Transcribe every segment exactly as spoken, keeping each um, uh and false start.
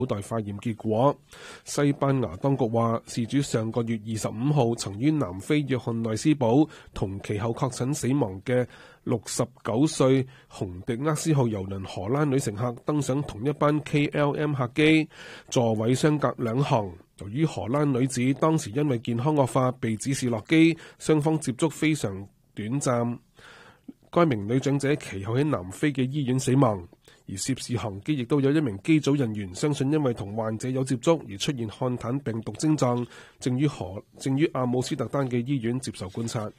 口袋化驗結果。西班牙當局話，事主上個月二十五號曾於南非約翰內斯堡同其後確診死亡嘅六十九歲洪迪厄斯號郵輪荷蘭女乘客登上同一班 K L M 客機，座位相隔兩行。由於荷蘭女子當時因為健康惡化被指示落機，雙方接觸非常短暫。該名女長者其後喺南非嘅醫院死亡。而涉事航機亦都有一名機組人員，相信因為同患者有接觸而出現漢坦病毒症狀，正於荷正於阿姆斯特丹嘅醫院接受觀察。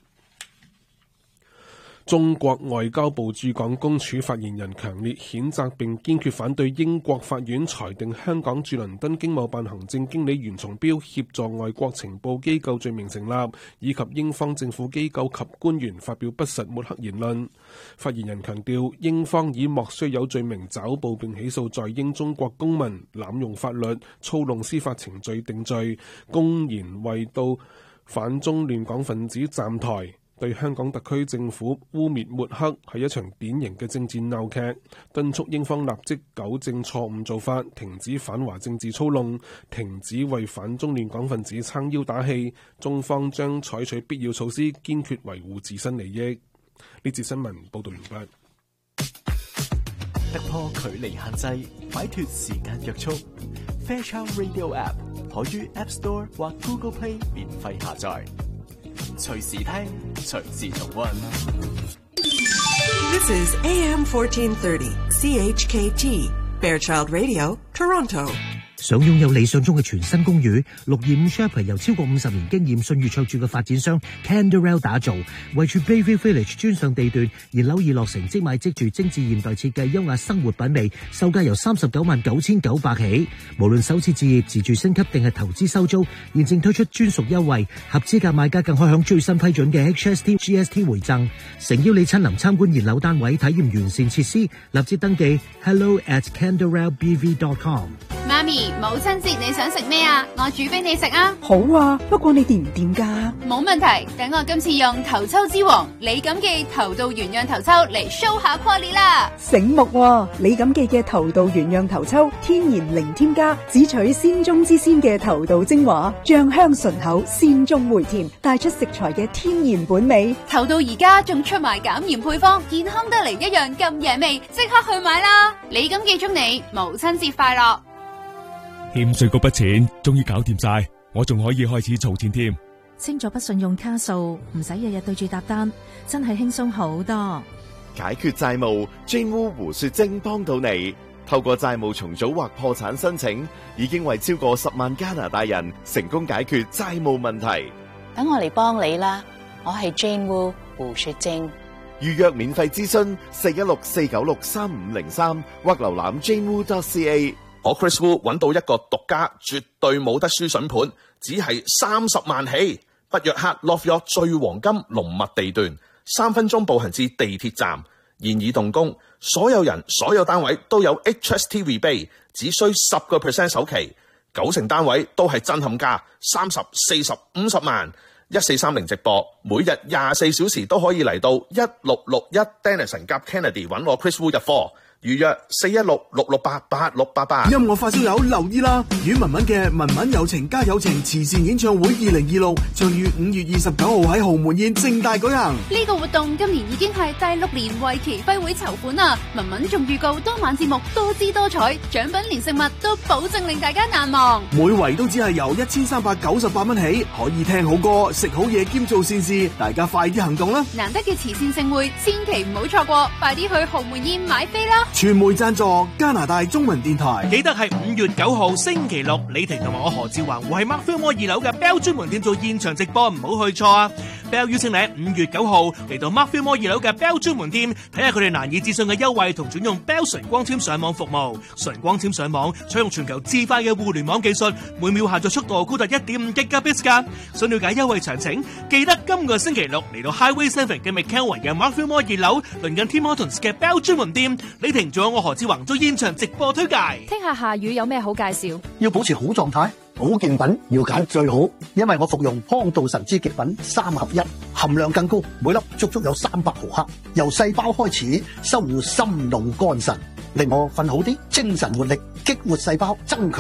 中國外交部駐港公署發言人強烈譴責並堅決反對英國法院裁定香港駐倫敦經貿辦行政經理袁松標協助外國情報機構罪名成立，以及英方政府機構及官員發表不實抹黑言論。發言人強調，英方以莫須有罪名抓捕並起訴在英中國公民，濫用法律、操弄司法程序定罪，公然為到反中亂港分子站台，對香港特區政府污蔑抹黑，係一場典型嘅政治鬧劇，敦促英方立即糾正錯誤做法，停止反華政治操弄，停止為反中亂港分子撐腰打氣。中方將採取必要措施，堅決維護自身利益。呢節新聞報道完畢。 突破距離限制，擺脫時間約束。Fairchild Radio App 可於 App Store 或 Google Play 免費下載。隨時聽，隨時重溫。 This is A M fourteen thirty C H K T Fairchild Radio Toronto。 想擁有理想中嘅全新公寓，六二五 Sherpa 由超過五十年經驗信譽卓著嘅發展商 Canderel 打造，位處 Bayview Village 專上地段，現樓已落成，即買即住，精緻現代設計，優雅生活品味，售價由三十九萬九千九百起。無論首次置業、自住升級定係投資收租，現正推出專屬優惠，合資格買家更可享最新批准嘅 H S T G S T 回贈。誠邀你親臨參觀現樓單位，體驗完善設施，立即登記 hello at canderel b v dot com。 媽咪，母親節你想食咩啊？我煮俾你食啊！ 好啊，不過你掂唔掂㗎？ 冇問題，等我今次用頭抽之王李錦記頭道原釀頭抽嚟 show 下 quality 啦！ 醒目喎，李錦記嘅頭道原釀頭抽，天然零添加，只取鮮中之鮮嘅頭道精華，醬香醇厚，鮮中回甜，帶出食材嘅天然本味。 頭道而家仲出埋減鹽配方，健康得嚟一樣咁野味，即刻去買啦！李錦記祝你母親節快樂！ 欠稅嗰筆錢終於搞掂晒，我仲可以開始儲錢添。 清咗筆信用卡數，唔使日日對住搭單，真係輕鬆好多。 解決債務 ，Jane Wu 胡雪晶幫到你。透過債務重組或破產申請，已經為超過十萬加拿大人成功解決債務問題。 等我嚟幫你啦，我係 Jane Wu 胡雪晶。 預約免費諮詢四一六四九六三五零三或瀏覽 jane wu dot c a。 我 Chris Wu 揾到一個獨家絕對冇得輸筍盤，只係三十萬起，北約克 Love York 最黃金龍脈地段，三分鐘步行至地鐵站，現已動工，所有人所有單位都有 H S T rebate， 只需十個 percent 首期，九成單位都係震撼價，三十、四十、五十萬，一四三零直播，每日廿四小時都可以嚟到一六六一 Denison 夾 Kennedy 揾我 Chris Wu 入貨。預約四一六六六八八六八八。 音樂發燒友留意啦！阮文文嘅文文友情加友情慈善演唱會二零二六將於五月二十九號喺豪門宴盛大舉行。 呢個活動今年已經係第六年為期輝會籌款啦！文文仲預告當晚節目多姿多彩，獎品連食物都保證令大家難忘。 每圍都只係由一千三百九十八蚊起，可以聽好歌、食好嘢兼做善事，大家快啲行動啦！ 難得嘅慈善盛會，千祈唔好錯過，快啲去豪門宴買飛啦！ 傳媒贊助加拿大中文電台， 記得係五月九號星期六，李婷同埋我何志華會喺 Mark Film 二樓嘅 Bell 專門店做現場直播，唔好去錯啊 ！Bell 邀請你喺五月九號嚟到 Mark Film 二樓嘅 Bell 專門店，睇下佢哋難以置信嘅優惠同轉用 Bell 純光纖上網服務。純光纖上網採用全球至快嘅互聯網技術，每秒下載速度高達一點五 Gigabits 噶。想了解優惠詳情，記得今個星期六嚟到 Highway Seven 嘅 McKelvin 嘅 Mark Film 二樓，鄰近 Tim Hortons 嘅 Bell 專門店。李婷仲有我何志宏做現場直播推介。 聽下夏雨有咩好介紹？ 要保持好狀態，保健品要揀最好，因為我服用康道神之極品三合一，含量更高，每粒足足有三百毫克，由細胞開始，修護心腦肝腎。 令我瞓好啲，精神活力，激活細胞，增強